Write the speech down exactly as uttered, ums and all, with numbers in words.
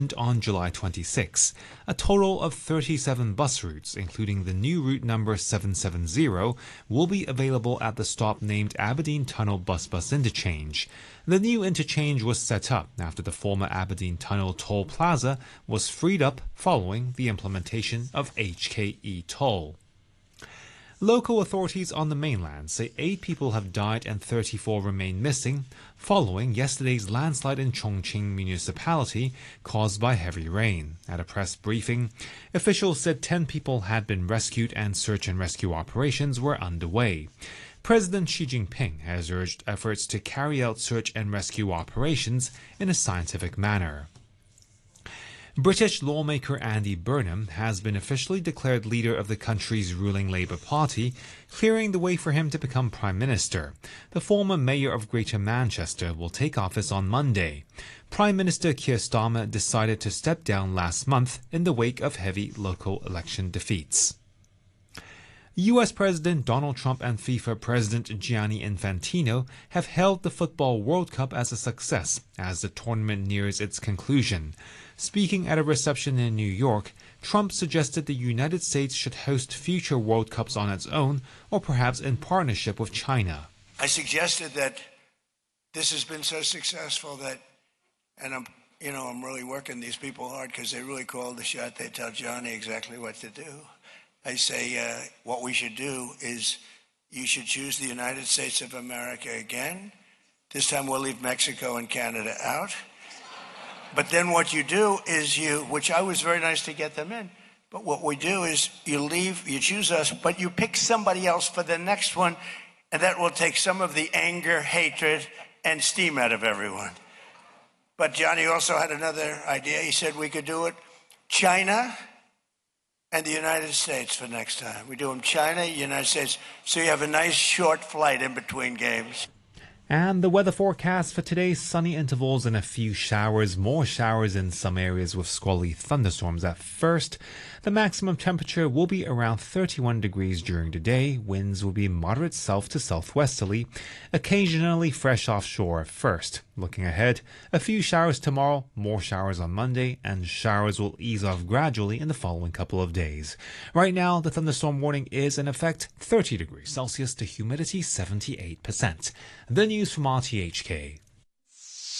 on July twenty-sixth. A total of thirty-seven bus routes, including the new route number seven seven zero, will be available at the stop named Aberdeen Tunnel Bus Bus Interchange. The new interchange was set up after the former Aberdeen Tunnel Toll Plaza was freed up following the implementation of H K E Toll. Local authorities on the mainland say eight people have died and thirty-four remain missing following yesterday's landslide in Chongqing municipality caused by heavy rain. At a press briefing, officials said ten people had been rescued and search and rescue operations were underway. President Xi Jinping has urged efforts to carry out search and rescue operations in a scientific manner. British lawmaker Andy Burnham has been officially declared leader of the country's ruling Labour Party, clearing the way for him to become Prime Minister. The former Mayor of Greater Manchester will take office on Monday. Prime Minister Keir Starmer decided to step down last month in the wake of heavy local election defeats. U S President Donald Trump and FIFA President Gianni Infantino have hailed the Football World Cup as a success as the tournament nears its conclusion. Speaking at a reception in New York, Trump suggested the United States should host future World Cups on its own or perhaps in partnership with China. I suggested that this has been so successful that, and I'm, you know, I'm really working these people hard because they really call the shot. They tell Johnny exactly what to do. I say uh, what we should do is you should choose the United States of America again. This time we'll leave Mexico and Canada out. But then what you do is you, which I was very nice to get them in, but what we do is you leave, you choose us, but you pick somebody else for the next one, and that will take some of the anger, hatred, and steam out of everyone. But Johnny also had another idea. He said we could do it China and the United States for next time. We do them China, United States, so you have a nice short flight in between games. And the weather forecast for today, sunny intervals and a few showers, more showers in some areas with squally thunderstorms at first. The maximum temperature will be around thirty-one degrees during the day. Winds will be moderate south to southwesterly, occasionally fresh offshore at first. Looking ahead, a few showers tomorrow, more showers on Monday, and showers will ease off gradually in the following couple of days. Right now, the thunderstorm warning is in effect, thirty degrees Celsius to humidity seventy-eight percent. The news from R T H K.